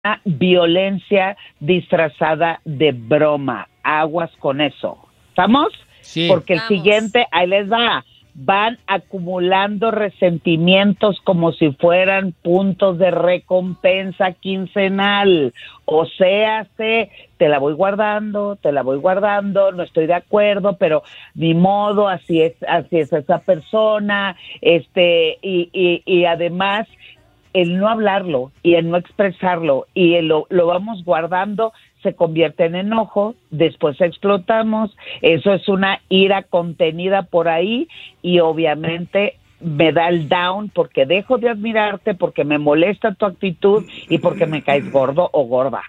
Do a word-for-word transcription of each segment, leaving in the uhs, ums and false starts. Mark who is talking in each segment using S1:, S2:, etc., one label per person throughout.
S1: violencia disfrazada de broma. Aguas con eso. ¿Estamos?
S2: Sí.
S1: Porque el
S3: Vamos.
S1: siguiente, ahí les va. Van acumulando resentimientos como si fueran puntos de recompensa quincenal. O sea, se, te la voy guardando, te la voy guardando, no estoy de acuerdo, pero ni modo, así es, así es esa persona, este, y, y, y además el no hablarlo y el no expresarlo y el lo, lo vamos guardando se convierte en enojo, después explotamos, eso es una ira contenida por ahí y obviamente me da el down porque dejo de admirarte, porque me molesta tu actitud y porque me caes gordo o gorda.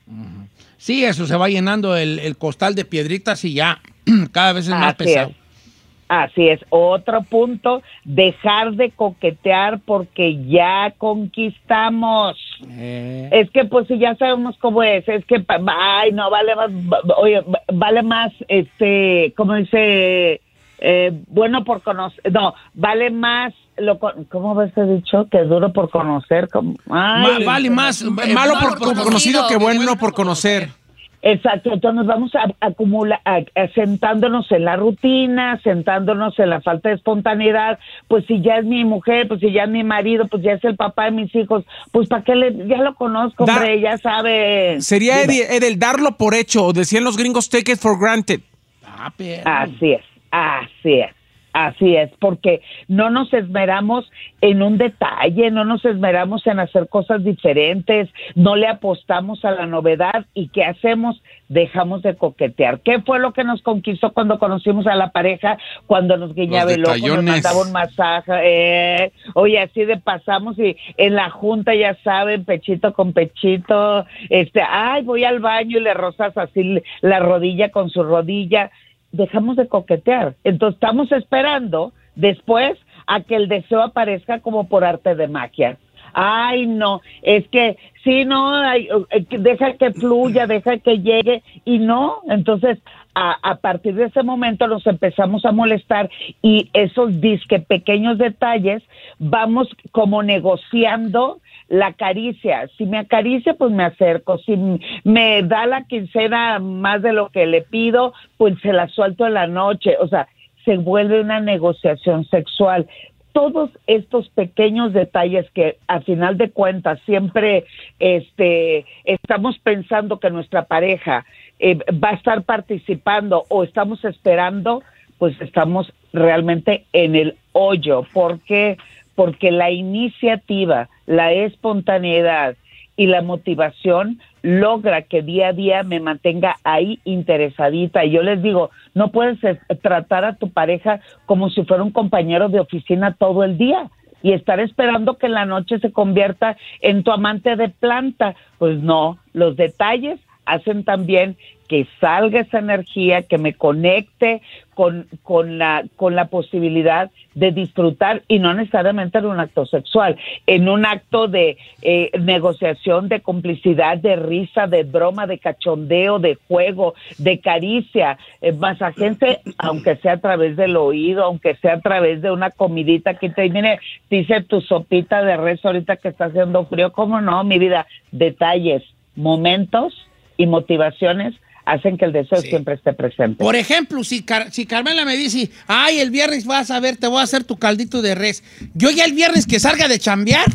S2: Sí, eso se va llenando el, el costal de piedritas y ya cada vez es más
S1: Así
S2: pesado.
S1: es. Así es, otro punto, dejar de coquetear porque ya conquistamos.
S2: Eh.
S1: Es que pues si ya sabemos cómo es, es que, ay, no, vale más, oye, vale más, este, ¿cómo dice? Eh, bueno por conocer, no, vale más, lo, ¿cómo ves he dicho? Que duro por conocer, como, ay,
S2: Ma- vale más,
S4: Eh,
S2: malo,
S4: malo
S2: por,
S4: por conocido que bueno por conocer.
S1: Exacto, entonces nos vamos a acumular, sentándonos en la rutina, sentándonos en la falta de espontaneidad, pues si ya es mi mujer, pues si ya es mi marido, pues ya es el papá de mis hijos, pues para qué le, ya lo conozco,
S4: Da-
S1: hombre, ya sabe.
S4: Sería
S1: Dime.
S4: Eddie, Eddie, el darlo por hecho, o decían los gringos, take it for granted.
S2: Ah, pero-
S1: Así es, así es, así es, porque no nos esmeramos en un detalle, no nos esmeramos en hacer cosas diferentes, no le apostamos a la novedad y ¿qué hacemos? Dejamos de coquetear. ¿Qué fue lo que nos conquistó cuando conocimos a la pareja? Cuando nos guiñaba el ojo, nos
S5: detallones.
S1: mandaba un masaje, eh, oye, así de pasamos y en la junta, ya saben, pechito con pechito, este, ay, voy al baño y le rozas así la rodilla con su rodilla. Dejamos de coquetear. Entonces estamos esperando después a que el deseo aparezca como por arte de magia. Ay, no, es que sí, no, ay, deja que fluya, deja que llegue y no, entonces a, a partir de ese momento nos empezamos a molestar y esos disque pequeños detalles vamos como negociando la caricia. Si me acaricia, pues me acerco. Si me da la quincena más de lo que le pido, pues se la suelto en la noche. O sea, se vuelve una negociación sexual. Todos estos pequeños detalles que a final de cuentas siempre este, estamos pensando que nuestra pareja eh, va a estar participando o estamos esperando, pues estamos realmente en el hoyo. ¿Por qué? Porque la iniciativa, la espontaneidad y la motivación logra que día a día me mantenga ahí interesadita. Y yo les digo, no puedes eh, tratar a tu pareja como si fuera un compañero de oficina todo el día y estar esperando que en la noche se convierta en tu amante de planta. Pues no, los detalles hacen también que salga esa energía, que me conecte con, con, la, con la posibilidad de disfrutar, y no necesariamente en un acto sexual, en un acto de eh, negociación, de complicidad, de risa, de broma, de cachondeo, de juego, de caricia, eh, masajense, aunque sea a través del oído, aunque sea a través de una comidita que te viene, dice tu sopita de res ahorita que está haciendo frío, ¿cómo no, mi vida? Detalles, momentos y motivaciones hacen que el deseo
S2: Sí.
S1: siempre esté presente.
S2: Por ejemplo, si, Car si Carmela me dice, ay, el viernes vas a ver, te voy a hacer tu caldito de res. Yo ya el viernes que salga de chambear,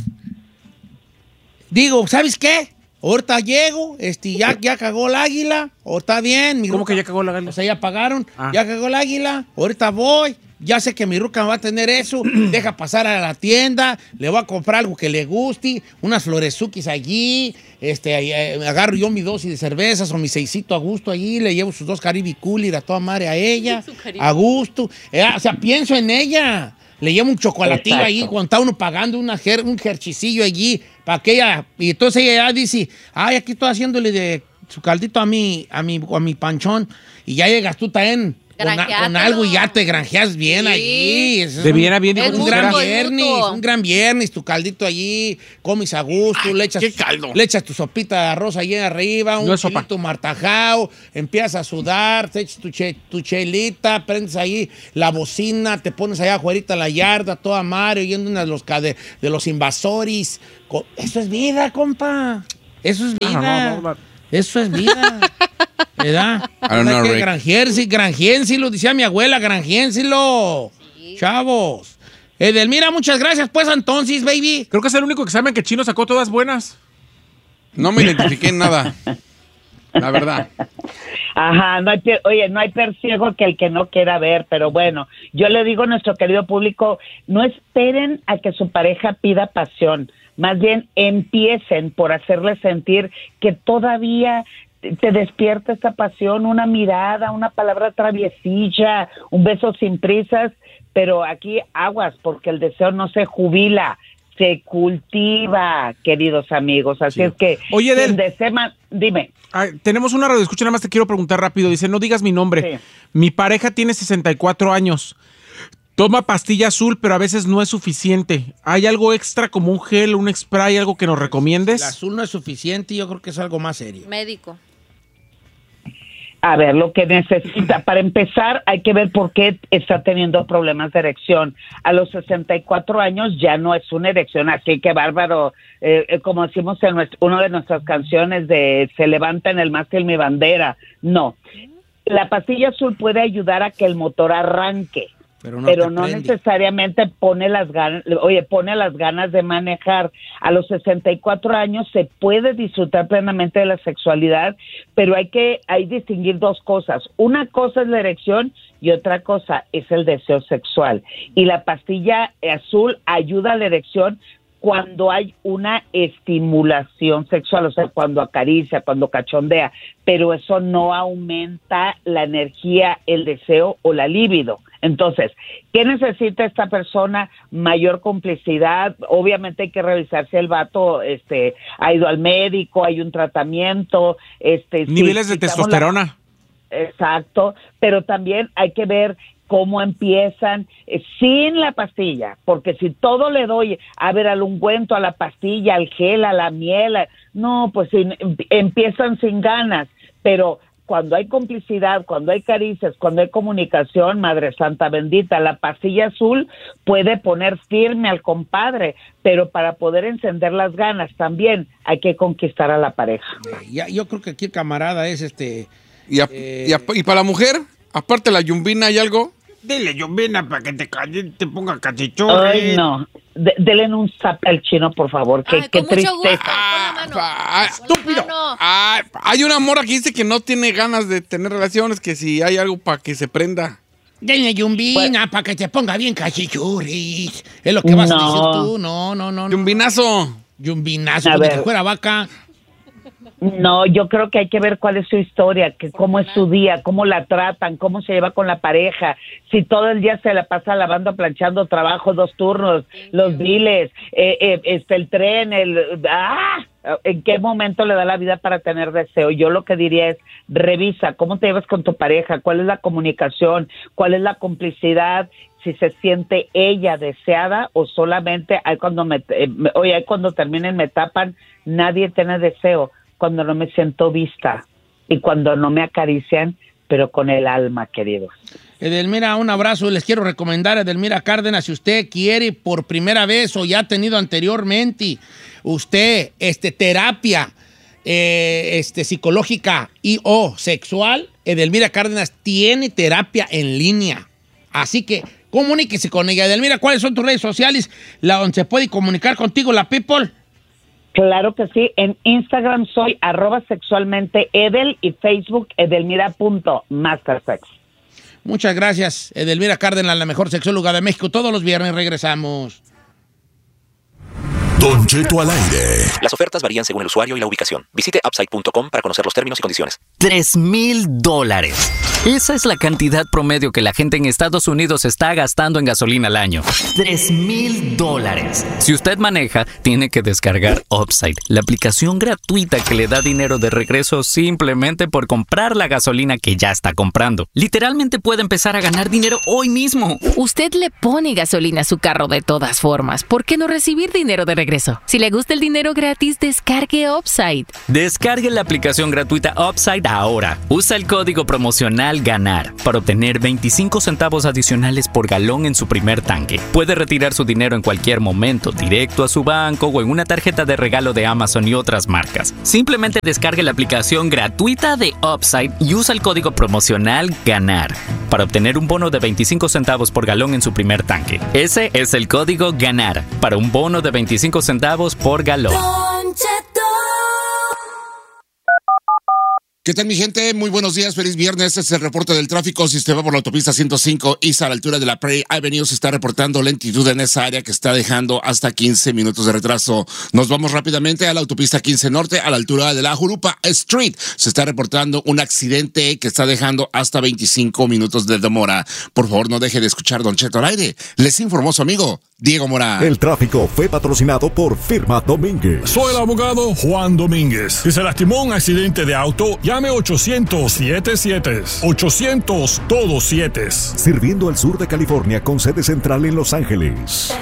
S2: digo, ¿sabes qué? Ahorita llego, este, ya, ya cagó el águila, o está bien. Mi
S4: ¿Cómo
S2: ruca,
S4: que ya cagó la gana?
S2: o sea, ya pagaron,
S4: Ah.
S2: ya cagó el águila, ahorita voy. Ya sé que mi ruca va a tener eso, deja pasar a la tienda, le voy a comprar algo que le guste, unas florezuquis allí, este, eh, agarro yo mi dosis de cervezas o mi seisito a gusto allí, le llevo sus dos Caribe Cooler a toda madre a ella,
S3: Su Caribe.
S2: a gusto, eh, o sea, pienso en ella, le llevo un chocolatillo
S1: Exacto.
S2: allí, cuando está uno pagando una ger- un jerchicillo allí, para que ella, y entonces ella ya dice, ay, aquí estoy haciéndole de su caldito a mi, a mi, a mi panchón, y ya llegas tú también con, a- con
S3: Granjeátelo.
S2: algo y ya te granjeas bien
S3: Sí.
S2: allí. Es
S4: De
S2: un-
S4: bien a bien, dijo
S3: Es
S2: un
S3: mutuo,
S2: gran
S3: es
S2: viernes,
S3: mutuo.
S2: un gran viernes, tu caldito allí, comes a gusto,
S5: Ay,
S2: le, echas,
S5: qué caldo.
S2: le echas tu sopita de arroz allí arriba, un
S4: No es sopa.
S2: chilito martajao, empiezas a sudar, te echas tu, che- tu chelita, prendes ahí la bocina, te pones allá afuera la yarda, toda madre, oyendo una de los, ca- de, de los invasores. Co- Eso es vida, compa. Eso es vida.
S4: Ah, no, no, no.
S2: Eso es vida. ¿Verdad?
S3: I don't know, Rick.
S2: Granjiensi, granjiénsilo, decía mi abuela, granjiénsilo. Sí. Chavos. Edelmira, muchas gracias, pues, entonces, baby.
S4: Creo que es el único examen que Chino sacó todas buenas.
S3: No me identifiqué en nada. La verdad.
S1: Ajá, no hay, oye, no hay peor ciego que el que no quiera ver, pero bueno, yo le digo a nuestro querido público, no esperen a que su pareja pida pasión, más bien empiecen por hacerle sentir que todavía te despierta esta pasión, una mirada, una palabra traviesilla, un beso sin prisas, pero aquí aguas, porque el deseo no se jubila, se cultiva, queridos amigos. Así sí. es que...
S4: Oye, Del,
S1: desema, dime.
S4: Ay, tenemos una radio escucha, nada más te quiero preguntar rápido. Dice, no digas mi nombre. Sí. Mi pareja tiene sesenta y cuatro años. Toma pastilla azul, pero a veces no es suficiente. ¿Hay algo extra como un gel, un spray, algo que nos recomiendes?
S2: El azul no es suficiente y yo creo que es algo más serio.
S5: Médico.
S1: A ver, lo que necesita, para empezar, hay que ver por qué está teniendo problemas de erección. A los sesenta y cuatro años ya no es una erección, así que bárbaro, eh, como decimos en nuestro, una de nuestras canciones de Se levanta en el mástil mi bandera. No, la pastilla azul puede ayudar a que el motor arranque. Pero no, pero no necesariamente pone las ganas, oye, pone las ganas de manejar. A los sesenta y cuatro años se puede disfrutar plenamente de la sexualidad, pero hay que hay distinguir dos cosas. Una cosa es la erección y otra cosa es el deseo sexual. Y la pastilla azul ayuda a la erección cuando hay una estimulación sexual, o sea, cuando acaricia, cuando cachondea, pero eso no aumenta la energía, el deseo o la libido. Entonces, ¿qué necesita esta persona? Mayor complicidad. Obviamente hay que revisar si el vato este, ha ido al médico, hay un tratamiento. Este,
S4: Niveles
S1: si,
S4: de testosterona.
S1: La... Exacto, pero también hay que ver cómo empiezan eh, sin la pastilla, porque si todo le doy, a ver, al ungüento, a la pastilla, al gel, a la miel, a... no, pues si, empiezan sin ganas, pero cuando hay complicidad, cuando hay caricias, cuando hay comunicación, Madre Santa bendita, la pastilla azul puede poner firme al compadre, pero para poder encender las ganas también hay que conquistar a la pareja.
S2: Eh, ya, yo creo que aquí el camarada es este...
S3: ¿Y, a, eh... y, a, y para la mujer? Aparte la yumbina, ¿hay algo?
S4: Dile yumbina para que te calle, te ponga cachichorri.
S1: Ay, no. De, denle un zap al Chino, por favor. Qué,
S5: Ay,
S1: qué
S5: con mucho gusto.
S1: tristeza.
S3: Ah, ah, estúpido. Ah, hay una morra que dice que no tiene ganas de tener relaciones, que si hay algo para que se prenda.
S2: Denle yumbina para que te ponga bien cachichurri. Es lo que vas no. a decir tú. No, no, no.
S3: Yumbinazo.
S2: Yumbinazo, como que fuera vaca.
S1: No, yo creo que hay que ver cuál es su historia, que cómo es su día, cómo la tratan, cómo se lleva con la pareja, si todo el día se la pasa lavando, planchando, trabajo, dos turnos, los biles, eh, eh, este, el tren, el... ¡Ah! ¿En qué momento le da la vida para tener deseo? Yo lo que diría es, revisa cómo te llevas con tu pareja, cuál es la comunicación, cuál es la complicidad, si se siente ella deseada o solamente hay cuando me, eh, oye, hay cuando terminen me tapan, nadie tiene deseo. Cuando no me siento vista y cuando no me acarician, pero con el alma, queridos.
S2: Edelmira, un abrazo. Les quiero recomendar a Edelmira Cárdenas, si usted quiere por primera vez o ya ha tenido anteriormente, usted, este, terapia eh, este, psicológica y o sexual, Edelmira Cárdenas tiene terapia en línea. Así que comuníquese con ella. Edelmira, ¿cuáles son tus redes sociales? La donde se puede comunicar contigo la people.
S1: Claro que sí, en Instagram soy arroba sexualmente Edel y Facebook edelmira.mastersex.
S2: Muchas gracias, Edelmira Cárdenas, la mejor sexóloga de México. Todos los viernes regresamos.
S6: Don Cheto al aire.
S7: Las ofertas varían según el usuario y la ubicación. Visite upside punto com para conocer los términos y condiciones.
S8: Tres mil dólares. Esa es la cantidad promedio que la gente en Estados Unidos está gastando en gasolina al año. Tres mil dólares. Si usted maneja, tiene que descargar Upside, la aplicación gratuita que le da dinero de regreso simplemente por comprar la gasolina que ya está comprando. Literalmente puede empezar a ganar dinero hoy mismo.
S9: Usted le pone gasolina a su carro de todas formas. ¿Por qué no recibir dinero de regreso
S5: regreso. Si le gusta el dinero gratis, descargue Upside.
S8: Descargue la aplicación gratuita Upside ahora. Usa el código promocional GANAR para obtener veinticinco centavos adicionales por galón en su primer tanque. Puede retirar su dinero en cualquier momento, directo a su banco o en una tarjeta de regalo de Amazon y otras marcas. Simplemente descargue la aplicación gratuita de Upside y usa el código promocional GANAR para obtener un bono de veinticinco centavos por galón en su primer tanque. Ese es el código GANAR para un bono de veinticinco centavos por galón.
S6: ¿Qué tal, mi gente? Muy buenos días, feliz viernes. Este es el reporte del tráfico. Si usted va por la autopista ciento cinco East a la altura de la Prairie Avenue, se está reportando lentitud en esa área que está dejando hasta quince minutos de retraso. Nos vamos rápidamente a la autopista quince Norte a la altura de la Jurupa Street. Se está reportando un accidente que está dejando hasta veinticinco minutos de demora. Por favor, no deje de escuchar Don Cheto al aire. Les informó su amigo Diego Morán.
S9: El tráfico fue patrocinado por Firma Domínguez.
S10: Soy el abogado Juan Domínguez. Si se lastimó en un accidente de auto, llame ochocientos siete siete. ochocientos todos siete.
S9: Sirviendo al sur de California con sede central en Los Ángeles.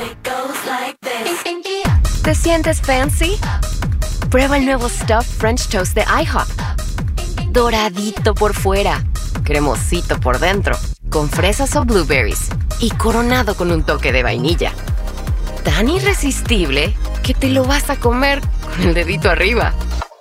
S11: ¿Te sientes fancy? Prueba el nuevo Stuffed French Toast de IHOP. Doradito por fuera, cremosito por dentro, con fresas o blueberries y coronado con un toque de vainilla. Tan irresistible que te lo vas a comer con el dedito arriba.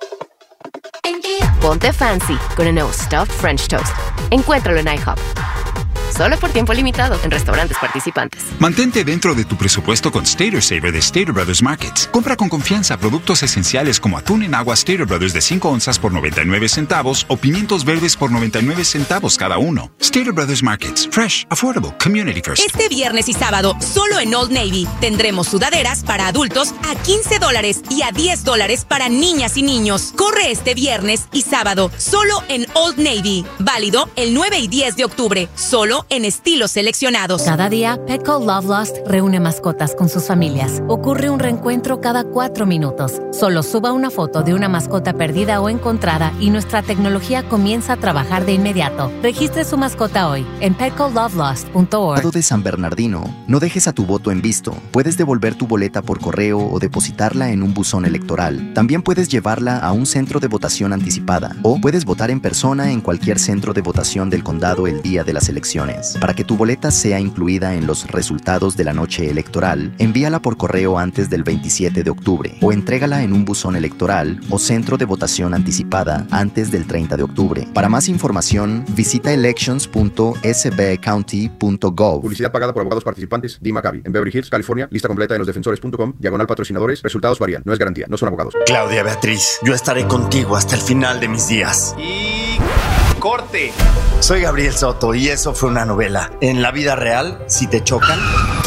S11: Ponte fancy con el nuevo Stuffed French Toast. Encuéntralo en IHOP. Solo por tiempo limitado en restaurantes participantes.
S12: Mantente dentro de tu presupuesto con Stater Saver de Stater Brothers Markets. Compra con confianza productos esenciales como atún en agua Stater Brothers de cinco onzas por noventa y nueve centavos o pimientos verdes por noventa y nueve centavos cada uno. Stater Brothers Markets. Fresh, affordable, community first.
S13: Este viernes y sábado, solo en Old Navy, tendremos sudaderas para adultos a quince dólares y a diez dólares para niñas y niños. Corre este viernes y sábado, solo en Old Navy. Válido el nueve y diez de octubre. Solo en estilos seleccionados.
S14: Cada día, Petco Love Lost reúne mascotas con sus familias. Ocurre un reencuentro cada cuatro minutos. Solo suba una foto de una mascota perdida o encontrada y nuestra tecnología comienza a trabajar de inmediato. Registre su mascota hoy en petco love lost punto org.
S15: de San Bernardino, no dejes a tu voto en visto. Puedes devolver tu boleta por correo o depositarla en un buzón electoral. También puedes llevarla a un centro de votación anticipada o puedes votar en persona en cualquier centro de votación del condado el día de las elecciones. Para que tu boleta sea incluida en los resultados de la noche electoral, envíala por correo antes del veintisiete de octubre o entrégala en un buzón electoral o centro de votación anticipada antes del treinta de octubre. Para más información, visita elections punto s b county punto gov.
S16: Publicidad pagada por abogados participantes. Dee Maccabi, en Beverly Hills, California. Lista completa en los defensores punto com. Diagonal patrocinadores. Resultados varían. No es garantía. No son abogados.
S17: Claudia Beatriz, yo estaré contigo hasta el final de mis días.
S18: Y... corte.
S17: Soy Gabriel Soto y eso fue una novela. En la vida real, si te chocan,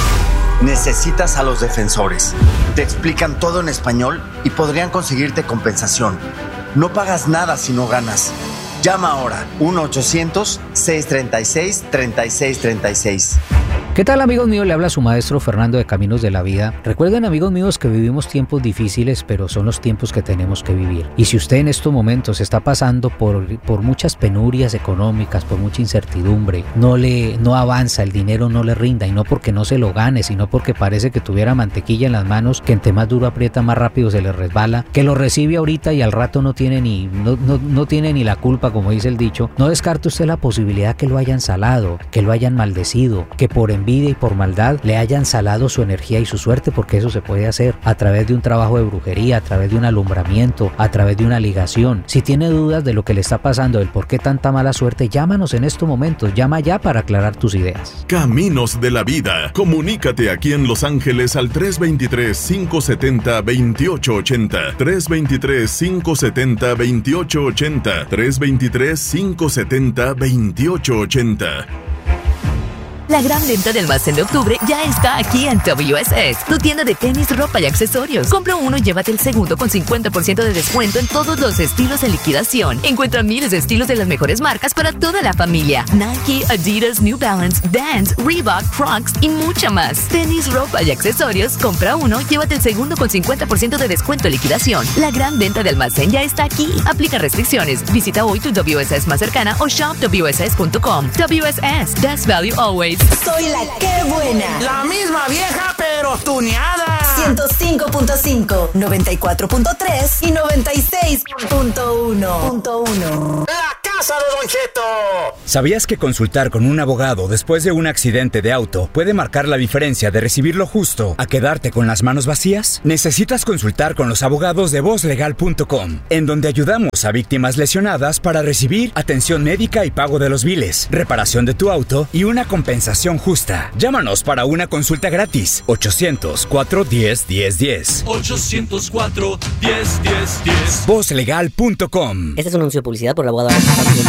S17: necesitas a los defensores. Te explican todo en español y podrían conseguirte compensación. No pagas nada si no ganas. Llama ahora uno ochocientos seiscientos treinta y seis treinta y seis treinta y seis.
S19: ¿Qué tal, amigos míos? Le habla su maestro Fernando de Caminos de la Vida. Recuerden, amigos míos, que vivimos tiempos difíciles, pero son los tiempos que tenemos que vivir. Y si usted en estos momentos está pasando por, por muchas penurias económicas, por mucha incertidumbre, no le no avanza, el dinero no le rinda, y no porque no se lo gane, sino porque parece que tuviera mantequilla en las manos, que entre más duro aprieta, más rápido se le resbala, que lo recibe ahorita y al rato no tiene ni, no, no, no tiene ni la culpa, como dice el dicho, no descarte usted la posibilidad que lo hayan salado, que lo hayan maldecido, que por envidia y por maldad le hayan salado su energía y su suerte, porque eso se puede hacer a través de un trabajo de brujería, a través de un alumbramiento, a través de una ligación. Si tiene dudas de lo que le está pasando, del por qué tanta mala suerte, llámanos en estos momentos, llama ya para aclarar tus ideas.
S20: Caminos de la Vida. Comunícate aquí en Los Ángeles al tres dos tres, cinco siete cero, dos ocho ocho cero, tres dos tres, cinco siete cero, dos ocho ocho cero, tres dos tres, cinco siete cero, dos ocho ocho cero.
S2: La gran venta del almacén de octubre ya está aquí en W S S, tu tienda de tenis, ropa y accesorios. Compra uno y llévate el segundo con cincuenta por ciento de descuento en todos los estilos en liquidación. Encuentra miles de estilos de las mejores marcas para toda la familia. Nike, Adidas, New Balance, Vans, Reebok, Crocs y mucha más. Tenis, ropa y accesorios. Compra uno, llévate el segundo con cincuenta por ciento de descuento en liquidación. La gran venta de almacén ya está aquí. Aplica restricciones. Visita hoy tu W S S más cercana o shop W S S punto com. W S S, best value always.
S5: Upsides.
S21: Soy la que buena.
S2: La misma vieja, pero tuneada.
S21: ciento cinco punto cinco, noventa y cuatro punto tres y noventa y seis punto uno.
S22: ¡La casa de Don Cheto!
S23: ¿Sabías que consultar con un abogado después de un accidente de auto puede marcar la diferencia de recibir lo justo a quedarte con las manos vacías? Necesitas consultar con los abogados de voz legal punto com, en donde ayudamos a víctimas lesionadas para recibir atención médica y pago de los biles, reparación de tu auto y una compensación justa. Llámanos para una consulta gratis. ochocientos, cuatro diez, diez diez.
S24: ochocientos cuatro, diez diez diez.
S23: voz legal punto com.
S25: Este es un anuncio de publicidad por el abogado.